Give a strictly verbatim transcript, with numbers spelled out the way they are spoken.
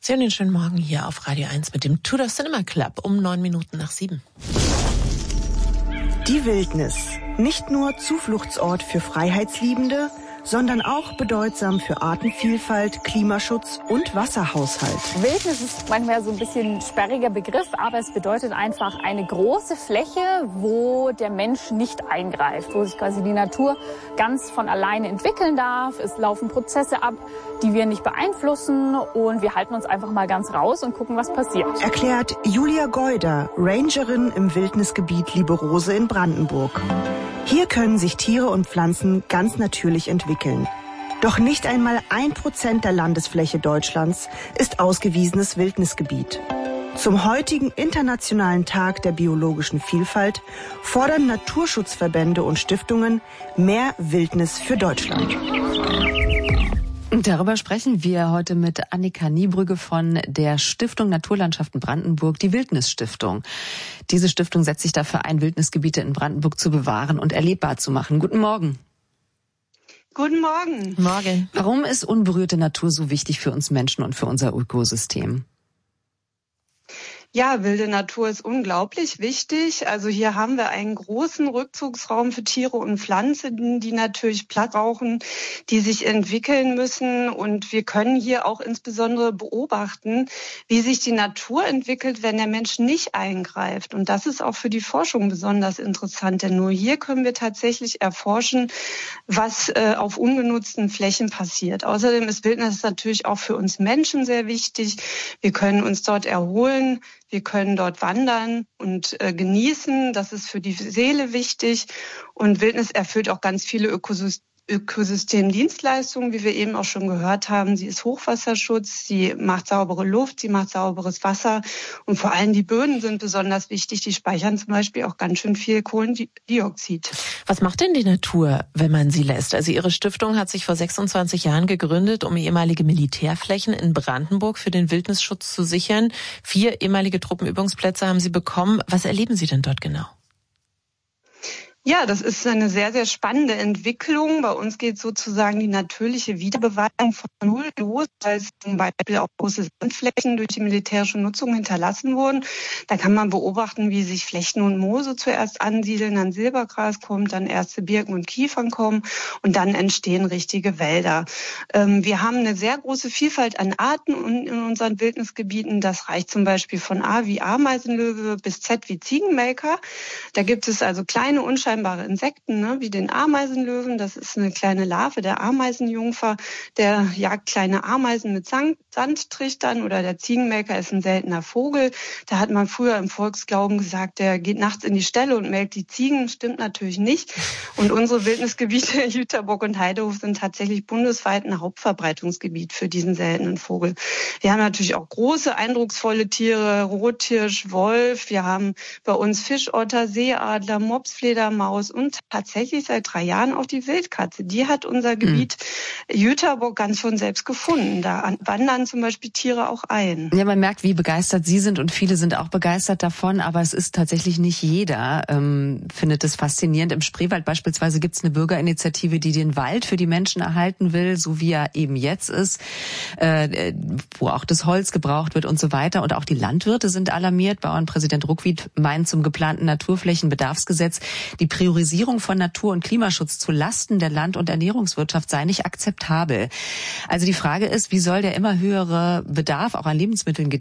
Sie haben den schönen Morgen hier auf Radio eins mit dem Tudor Cinema Club um neun Minuten nach sieben. Die Wildnis. Nicht nur Zufluchtsort für Freiheitsliebende, sondern auch bedeutsam für Artenvielfalt, Klimaschutz und Wasserhaushalt. Wildnis ist manchmal so ein bisschen sperriger Begriff, aber es bedeutet einfach eine große Fläche, wo der Mensch nicht eingreift, wo sich quasi die Natur ganz von alleine entwickeln darf. Es laufen Prozesse ab, die wir nicht beeinflussen, und wir halten uns einfach mal ganz raus und gucken, was passiert. Erklärt Julia Geuder, Rangerin im Wildnisgebiet Lieberose in Brandenburg. Hier können sich Tiere und Pflanzen ganz natürlich entwickeln. Doch nicht einmal ein Prozent der Landesfläche Deutschlands ist ausgewiesenes Wildnisgebiet. Zum heutigen Internationalen Tag der biologischen Vielfalt fordern Naturschutzverbände und Stiftungen mehr Wildnis für Deutschland. Darüber sprechen wir heute mit Annika Niebrügge von der Stiftung Naturlandschaften Brandenburg, die Wildnisstiftung. Diese Stiftung setzt sich dafür ein, Wildnisgebiete in Brandenburg zu bewahren und erlebbar zu machen. Guten Morgen. Guten Morgen. Morgen. Warum ist unberührte Natur so wichtig für uns Menschen und für unser Ökosystem? Ja, wilde Natur ist unglaublich wichtig. Also hier haben wir einen großen Rückzugsraum für Tiere und Pflanzen, die natürlich Platz brauchen, die sich entwickeln müssen. Und wir können hier auch insbesondere beobachten, wie sich die Natur entwickelt, wenn der Mensch nicht eingreift. Und das ist auch für die Forschung besonders interessant, denn nur hier können wir tatsächlich erforschen, was äh, auf ungenutzten Flächen passiert. Außerdem ist Wildnis natürlich auch für uns Menschen sehr wichtig. Wir können uns dort erholen. Wir können dort wandern und äh, genießen. Das ist für die Seele wichtig. Und Wildnis erfüllt auch ganz viele Ökosysteme. Ökosystemdienstleistungen, wie wir eben auch schon gehört haben. Sie ist Hochwasserschutz, sie macht saubere Luft, sie macht sauberes Wasser, und vor allem die Böden sind besonders wichtig. Die speichern zum Beispiel auch ganz schön viel Kohlendioxid. Was macht denn die Natur, wenn man sie lässt? Also Ihre Stiftung hat sich vor sechsundzwanzig Jahren gegründet, um ehemalige Militärflächen in Brandenburg für den Wildnisschutz zu sichern. Vier ehemalige Truppenübungsplätze haben Sie bekommen. Was erleben Sie denn dort genau? Ja, das ist eine sehr, sehr spannende Entwicklung. Bei uns geht sozusagen die natürliche Wiederbewahrung von Null los, weil zum Beispiel auch große Sandflächen durch die militärische Nutzung hinterlassen wurden. Da kann man beobachten, wie sich Flechten und Moose zuerst ansiedeln, dann Silbergras kommt, dann erste Birken und Kiefern kommen, und dann entstehen richtige Wälder. Wir haben eine sehr große Vielfalt an Arten in unseren Wildnisgebieten. Das reicht zum Beispiel von A wie Ameisenlöwe bis Z wie Ziegenmelker. Da gibt es also kleine, unscheinbare Insekten, ne, wie den Ameisenlöwen. Das ist eine kleine Larve der Ameisenjungfer. Der jagt kleine Ameisen mit Sand, Sandtrichtern, oder der Ziegenmelker ist ein seltener Vogel. Da hat man früher im Volksglauben gesagt, der geht nachts in die Ställe und melkt die Ziegen. Stimmt natürlich nicht. Und unsere Wildnisgebiete Jüterbock und Heidehof sind tatsächlich bundesweit ein Hauptverbreitungsgebiet für diesen seltenen Vogel. Wir haben natürlich auch große, eindrucksvolle Tiere, Rothirsch, Wolf. Wir haben bei uns Fischotter, Seeadler, Mopsfledermaus und tatsächlich seit drei Jahren auch die Wildkatze. Die hat unser Gebiet mhm. Jüterbock ganz von selbst gefunden. Da wandern zum Beispiel Tiere auch ein. Ja, man merkt, wie begeistert Sie sind, und viele sind auch begeistert davon, aber es ist tatsächlich nicht jeder, ähm, findet es faszinierend. Im Spreewald beispielsweise gibt es eine Bürgerinitiative, die den Wald für die Menschen erhalten will, so wie er eben jetzt ist, äh, wo auch das Holz gebraucht wird und so weiter. Und auch die Landwirte sind alarmiert. Bauernpräsident Ruckwied meint zum geplanten Naturflächenbedarfsgesetz, die Priorisierung von Natur- und Klimaschutz zu Lasten der Land- und Ernährungswirtschaft sei nicht akzeptabel. Also die Frage ist, wie soll der immer höhere Bedarf auch an Lebensmitteln